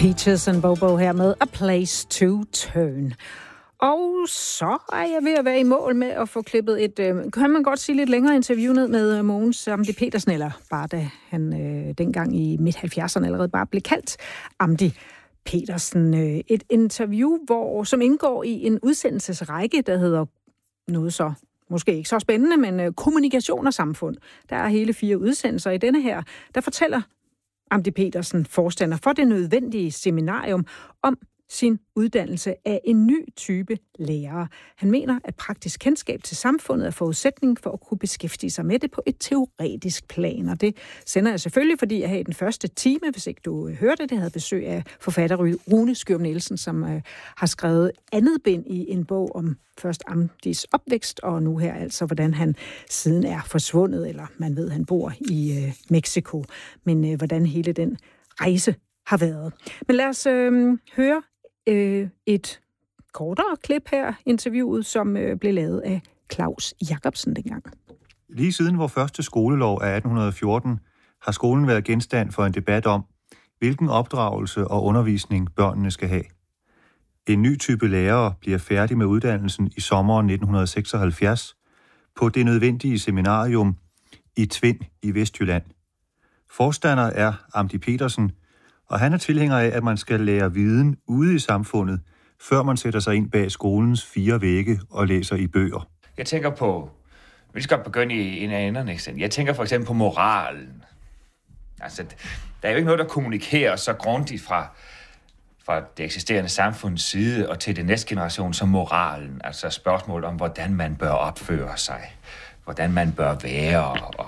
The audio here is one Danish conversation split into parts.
Peaches and Bobo her med A Place to Turn. Og så er jeg ved at være i mål med at få klippet et, kan man godt sige, lidt længere interview ned med Mogens Amdi Petersen, eller bare da han dengang i midt-70'erne allerede bare blev kaldt Amdi Petersen. Et interview, som indgår i en udsendelsesrække, der hedder noget så måske ikke så spændende, men kommunikation og samfund. Der er hele 4 udsendelser i denne her, der fortæller Amdi Petersen, forstander for det nødvendige seminarium, om sin uddannelse af en ny type lærere. Han mener, at praktisk kendskab til samfundet er forudsætning for at kunne beskæftige sig med det på et teoretisk plan. Og det sender jeg selvfølgelig, fordi jeg her i den første time, hvis ikke du hørte det, havde besøg af forfatter Rune Skjøm Nielsen, som har skrevet andet bind i en bog om først Amdis opvækst, og nu her altså, hvordan han siden er forsvundet, eller man ved, han bor i Mexico. Men hvordan hele den rejse har været. Men lad os høre et kortere klip her, interviewet, som blev lavet af Claus Jacobsen dengang. Lige siden vores første skolelov af 1814 har skolen været genstand for en debat om, hvilken opdragelse og undervisning børnene skal have. En ny type lærere bliver færdig med uddannelsen i sommeren 1976 på det nødvendige seminarium i Tvind i Vestjylland. Forstander er Amdi Petersen, og han er tilhænger af, at man skal lære viden ude i samfundet, før man sætter sig ind bag skolens 4 vægge og læser i bøger. Jeg tænker på, vi skal begynde i en af enderne. Jeg tænker for eksempel på moralen. Altså, der er jo ikke noget, der kommunikerer så grundigt fra det eksisterende samfunds side og til det næste generation som moralen. Altså spørgsmål om, hvordan man bør opføre sig, hvordan man bør være. Og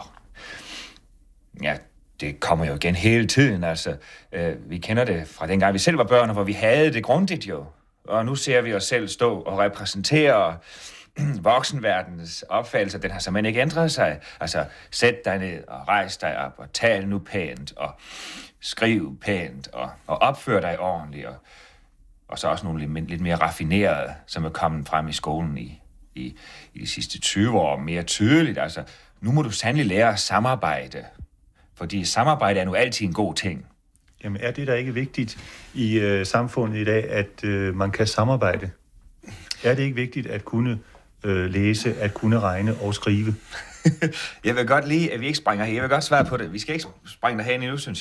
ja, det kommer jo igen hele tiden. Altså, vi kender det fra dengang vi selv var børn, hvor vi havde det grundigt jo. Og nu ser vi os selv stå og repræsentere voksenverdenens opfattelse. Den har simpelthen ikke ændret sig. Altså, sæt dig ned og rejs dig op og tal nu pænt og skriv pænt og opfør dig ordentligt. Og så også nogle lidt mere raffinerede, som er kommet frem i skolen i de sidste 20 år mere tydeligt. Altså, nu må du sandelig lære at samarbejde. Fordi samarbejde er nu altid en god ting. Jamen er det da ikke vigtigt i samfundet i dag, at man kan samarbejde? Er det ikke vigtigt at kunne læse, at kunne regne og skrive? Jeg vil godt lide, at vi ikke springer her. Jeg vil godt svare på det. Vi skal ikke springe derhen endnu, synes